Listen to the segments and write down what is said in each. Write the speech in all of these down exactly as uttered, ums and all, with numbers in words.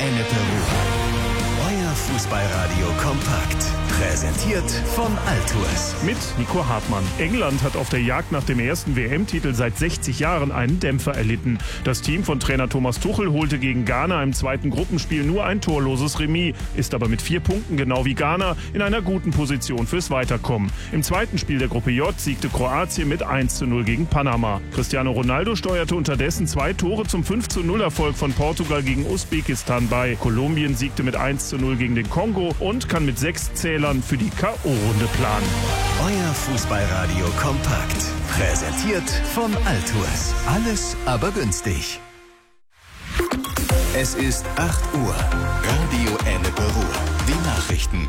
Ennepe Ruhr. Euer Fußballradio kompakt. Präsentiert von Altours. Mit Nico Hartmann. England hat auf der Jagd nach dem ersten W M-Titel seit sechzig Jahren einen Dämpfer erlitten. Das Team von Trainer Thomas Tuchel holte gegen Ghana im zweiten Gruppenspiel nur ein torloses Remis, ist aber mit vier Punkten genau wie Ghana in einer guten Position fürs Weiterkommen. Im zweiten Spiel der Gruppe J siegte Kroatien mit eins zu null gegen Panama. Cristiano Ronaldo steuerte unterdessen zwei Tore zum fünf zu null Erfolg von Portugal gegen Usbekistan bei. Kolumbien siegte mit eins zu null gegen den Kongo und kann mit sechs Zählern für die K O-Runde planen. Euer Fußballradio kompakt. Präsentiert von Altours. Alles aber günstig. Es ist acht Uhr. Radio Ennepe Ruhr. Die Nachrichten.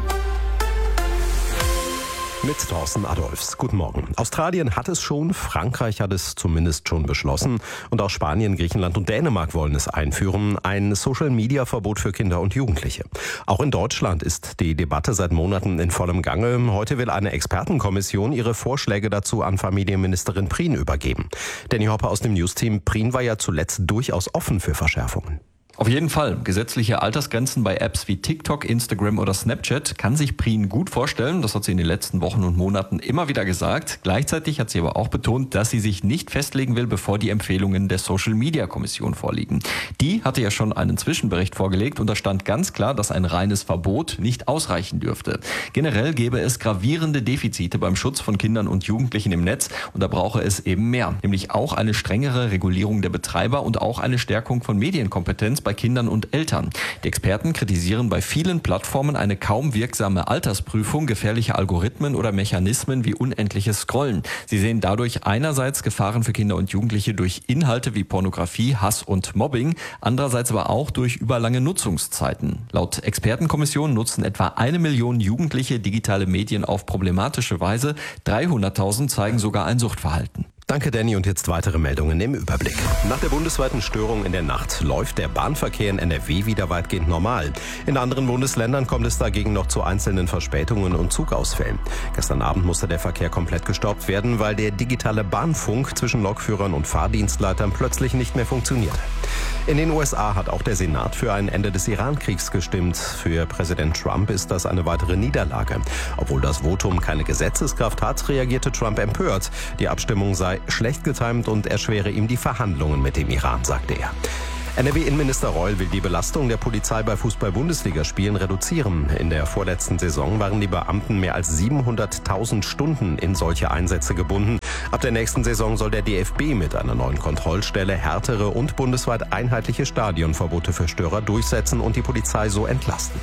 Mit Thorsten Adolfs. Guten Morgen. Australien hat es schon, Frankreich hat es zumindest schon beschlossen und auch Spanien, Griechenland und Dänemark wollen es einführen. Ein Social-Media-Verbot für Kinder und Jugendliche. Auch in Deutschland ist die Debatte seit Monaten in vollem Gange. Heute will eine Expertenkommission ihre Vorschläge dazu an Familienministerin Prien übergeben. Danny Hopper aus dem News-Team. Prien war ja zuletzt durchaus offen für Verschärfungen. Auf jeden Fall. Gesetzliche Altersgrenzen bei Apps wie TikTok, Instagram oder Snapchat kann sich Prien gut vorstellen. Das hat sie in den letzten Wochen und Monaten immer wieder gesagt. Gleichzeitig hat sie aber auch betont, dass sie sich nicht festlegen will, bevor die Empfehlungen der Social-Media-Kommission vorliegen. Die hatte ja schon einen Zwischenbericht vorgelegt und da stand ganz klar, dass ein reines Verbot nicht ausreichen dürfte. Generell gäbe es gravierende Defizite beim Schutz von Kindern und Jugendlichen im Netz und da brauche es eben mehr. Nämlich auch eine strengere Regulierung der Betreiber und auch eine Stärkung von Medienkompetenz bei Kindern und Eltern. Die Experten kritisieren bei vielen Plattformen eine kaum wirksame Altersprüfung, gefährliche Algorithmen oder Mechanismen wie unendliches Scrollen. Sie sehen dadurch einerseits Gefahren für Kinder und Jugendliche durch Inhalte wie Pornografie, Hass und Mobbing, andererseits aber auch durch überlange Nutzungszeiten. Laut Expertenkommission nutzen etwa eine Million Jugendliche digitale Medien auf problematische Weise. dreihunderttausend zeigen sogar ein Suchtverhalten. Danke, Danny. Und jetzt weitere Meldungen im Überblick. Nach der bundesweiten Störung in der Nacht läuft der Bahnverkehr in N R W wieder weitgehend normal. In anderen Bundesländern kommt es dagegen noch zu einzelnen Verspätungen und Zugausfällen. Gestern Abend musste der Verkehr komplett gestoppt werden, weil der digitale Bahnfunk zwischen Lokführern und Fahrdienstleitern plötzlich nicht mehr funktionierte. In den U S A hat auch der Senat für ein Ende des Iran-Kriegs gestimmt. Für Präsident Trump ist das eine weitere Niederlage. Obwohl das Votum keine Gesetzeskraft hat, reagierte Trump empört. Die Abstimmung sei schlecht getimt und erschwere ihm die Verhandlungen mit dem Iran, sagte er. N R W-Innenminister Reul will die Belastung der Polizei bei Fußball-Bundesligaspielen reduzieren. In der vorletzten Saison waren die Beamten mehr als siebenhunderttausend Stunden in solche Einsätze gebunden. Ab der nächsten Saison soll der D F B mit einer neuen Kontrollstelle härtere und bundesweit einheitliche Stadionverbote für Störer durchsetzen und die Polizei so entlasten.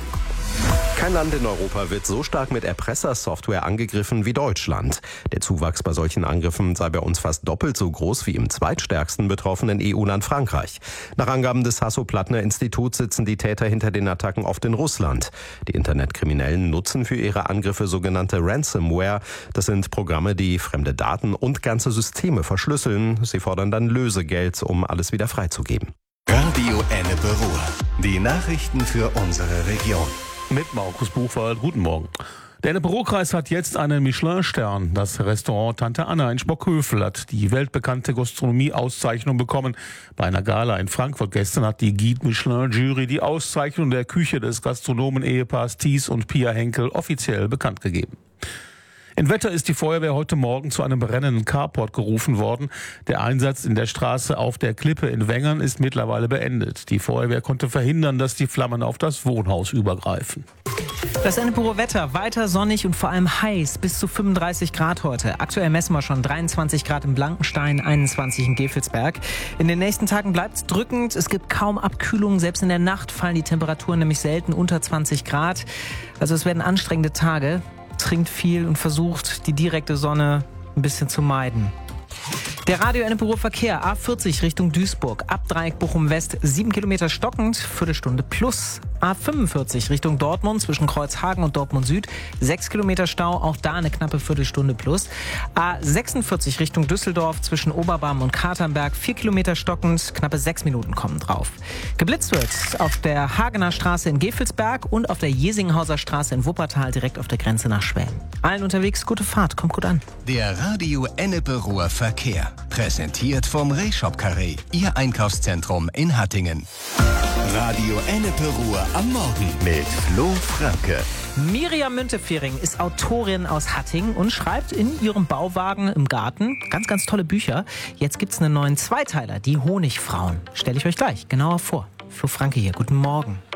Kein Land in Europa wird so stark mit Erpressersoftware angegriffen wie Deutschland. Der Zuwachs bei solchen Angriffen sei bei uns fast doppelt so groß wie im zweitstärksten betroffenen E U-Land Frankreich. Nach Angaben des Hasso-Plattner-Instituts sitzen die Täter hinter den Attacken oft in Russland. Die Internetkriminellen nutzen für ihre Angriffe sogenannte Ransomware. Das sind Programme, die fremde Daten und ganze Systeme verschlüsseln. Sie fordern dann Lösegeld, um alles wieder freizugeben. Radio Ennepe Ruhr. Die Nachrichten für unsere Region. Mit Markus Buchwald. Guten Morgen. Der Ennepe-Ruhr-Kreis hat jetzt einen Michelin-Stern. Das Restaurant Tante Anna in Spockhövel hat die weltbekannte Gastronomie-Auszeichnung bekommen. Bei einer Gala in Frankfurt gestern hat die Guide Michelin-Jury die Auszeichnung der Küche des Gastronomen-Ehepaars Thies und Pia Henkel offiziell bekannt gegeben. In Wetter ist die Feuerwehr heute Morgen zu einem brennenden Carport gerufen worden. Der Einsatz in der Straße auf der Klippe in Wengern ist mittlerweile beendet. Die Feuerwehr konnte verhindern, dass die Flammen auf das Wohnhaus übergreifen. Das Ennepe Wetter weiter sonnig und vor allem heiß, bis zu fünfunddreißig Grad heute. Aktuell messen wir schon dreiundzwanzig Grad in Blankenstein, einundzwanzig in Gevelsberg. In den nächsten Tagen bleibt es drückend, es gibt kaum Abkühlung. Selbst in der Nacht fallen die Temperaturen nämlich selten unter zwanzig Grad. Also es werden anstrengende Tage. Trinkt viel und versucht, die direkte Sonne ein bisschen zu meiden. Der Radio Ennepe Ruhr Verkehr A vierzig Richtung Duisburg, ab Dreieck Bochum West, sieben Kilometer stockend, Viertelstunde plus. A fünfundvierzig Richtung Dortmund zwischen Kreuzhagen und Dortmund Süd, sechs Kilometer Stau, auch da eine knappe Viertelstunde plus. A sechsundvierzig Richtung Düsseldorf zwischen Oberbarm und Katernberg, vier Kilometer stockend, knappe sechs Minuten kommen drauf. Geblitzt wird auf der Hagener Straße in Gevelsberg und auf der Jesinghauser Straße in Wuppertal, direkt auf der Grenze nach Schwelm. Allen unterwegs gute Fahrt, kommt gut an. Der Radio Ennepe Ruhr Verkehr, präsentiert vom Rehshop Carré, Ihr Einkaufszentrum in Hattingen. Radio Ennepe Ruhr am Morgen mit Flo Franke. Miriam Müntefering ist Autorin aus Hattingen und schreibt in ihrem Bauwagen im Garten ganz, ganz tolle Bücher. Jetzt gibt's einen neuen Zweiteiler, die Honigfrauen. Stelle ich euch gleich genauer vor. Flo Franke hier, guten Morgen.